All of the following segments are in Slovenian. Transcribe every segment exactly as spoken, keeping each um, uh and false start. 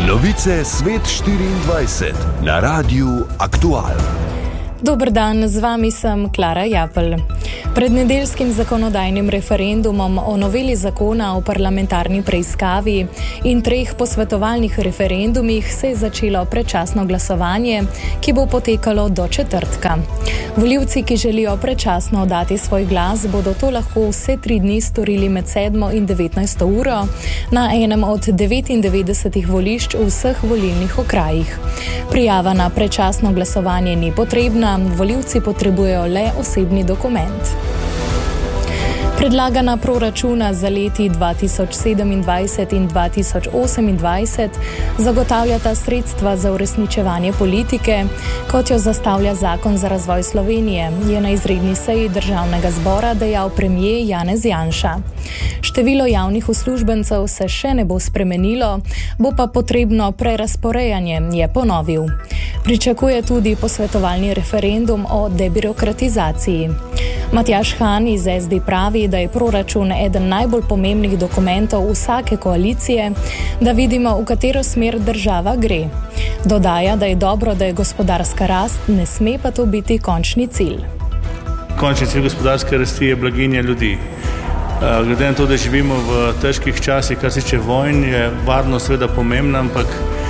Novice Svet štiriindvajset na Radiu Aktual. Dober dan, z vami sem Klara Japelj. Pred nedeljskim zakonodajnim referendumom o noveli zakona o parlamentarni preiskavi in treh posvetovalnih referendumih se je začelo predčasno glasovanje, ki bo potekalo do četrtka. Volivci, ki želijo predčasno oddati svoj glas, bodo to lahko vse tri dni storili med sedmo in devetnajsto uro na enem od devetindevetdesetih volišč v vseh volilnih okrajih. Prijava na predčasno glasovanje ni potrebna, volivci potrebujejo le osebni dokument. Predlagana proračuna za leti dva tisoč sedemindvajset in dva tisoč osemindvajset zagotavljata sredstva za uresničevanje politike, kot jo zastavlja Zakon za razvoj Slovenije, je na izredni seji Državnega zbora dejal premier Janez Janša. Število javnih uslužbencev se še ne bo spremenilo, bo pa potrebno prerazporejanje, je ponovil. Pričakuje tudi posvetovalni referendum o debirokratizaciji. Matjaž Han iz es de pravi, da je proračun eden najbolj pomembnih dokumentov vsake koalicije, da vidimo, v katero smer država gre. Dodaja, da je dobro, da je gospodarska rast, ne sme pa to biti končni cilj. Končni cilj gospodarske rasti je blaginja ljudi. Glede na to, da živimo v težkih časih, kar se tiče vojn, je varnost seveda pomembna, ampak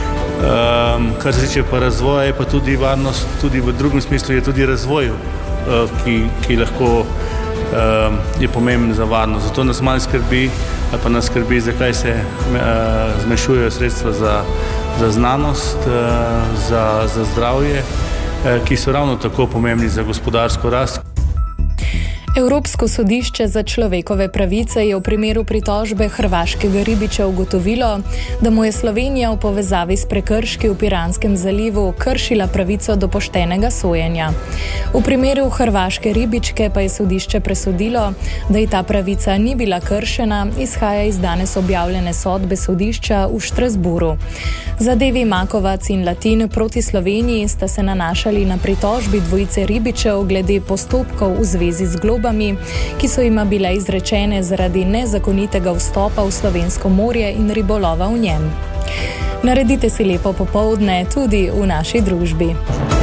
um, kar se tiče pa razvoja, je pa tudi varnost, tudi v drugem smislu je tudi razvoj, uh, ki, ki lahko um, je pomemben za varnost. Zato nas malo skrbi, ali pa nas skrbi, zakaj se uh, zmanjšujejo sredstva za, za znanost, uh, za, za zdravje, uh, ki so ravno tako pomembni za gospodarsko rast. Evropsko sodišče za človekove pravice je v primeru pritožbe hrvaškega ribiča ugotovilo, da mu je Slovenija v povezavi s prekrški v Piranskem zalivu kršila pravico do poštenega sojenja. V primeru hrvaške ribičke pa je sodišče presodilo, da ji ta pravica ni bila kršena, izhaja iz danes objavljene sodbe sodišča v Štrasburu. Zadevi Makovac in Latin proti Sloveniji sta se nanašali na pritožbi dvojice ribičev glede postopkov v zvezi z globami, ki so jima bile izrečene zaradi nezakonitega vstopa v slovensko morje in ribolova v njem. Naredite si lepo popoldne tudi v naši družbi.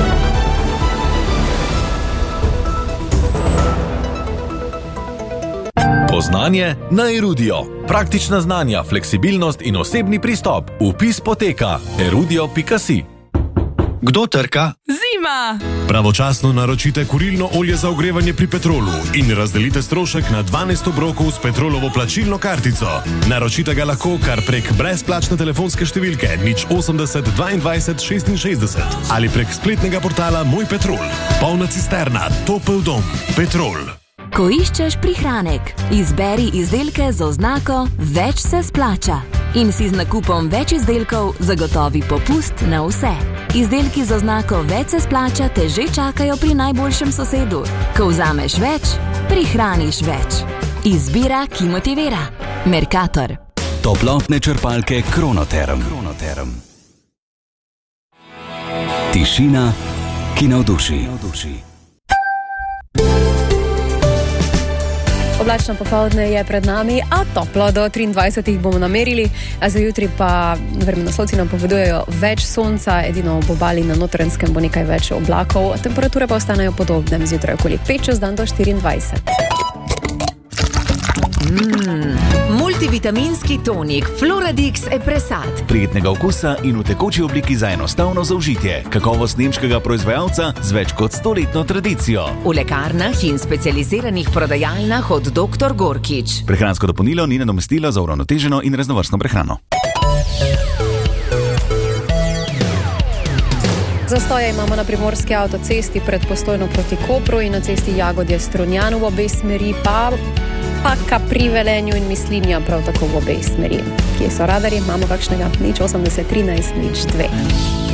Poznanje na Erudio. Praktična znanja, fleksibilnost in osebni pristop. Vpis poteka erudio pika si. Kdo trka? Zima! Pravočasno naročite kurilno olje za ogrevanje pri Petrolu in razdelite strošek na dvanajst obrokov s Petrolovo plačilno kartico. Naročite ga lahko kar prek brezplačne telefonske številke nič osemdeset dvaindvajset šestinšestdeset ali prek spletnega portala Moj Petrol. Polna cisterna, topel dom. Petrol. Ko iščeš prihranek, izberi izdelke z oznako Več se splača in si z nakupom več izdelkov zagotovi popust na vse. Izdelki z oznako Več se splača te že čakajo pri najboljšem sosedu. Ko vzameš več, prihraniš več. Izbira, ki motivira. Mercator. Toplotne črpalke Kronoterm. Kronoterm. Tišina, ki navduši. Oblačno popoldne je pred nami, a toplo do triindvajsetih bomo namerili, a za jutri pa vremenoslovci nam povedujejo več sonca, edino ob obali na Notranjskem bo nekaj več oblakov, temperature pa ostanejo podobne, zjutraj okoli pet, čez dan do štiriindvajset. Mm, multivitaminski tonik Floradix Epresat. Prijetnega okusa in v tekoči obliki za enostavno zaužitje. Kakovost nemškega proizvajalca z več kot stoletno tradicijo. V lekarnah in specializiranih prodajalnah od doktor Gorkič. Prehransko dopolnilo ni nadomestilo za uravnoteženo in raznovrstno prehrano. Zastoje imamo na primorski avtocesti pred Postojno proti Kopru in na cesti Jagodje-Strunjan v obe smeri, pa Paka pri Velenju in Mislinja prav tako v obe smeri. Kje so radarji? Imamo kakšnega nič osemdeset trinajst nič dve.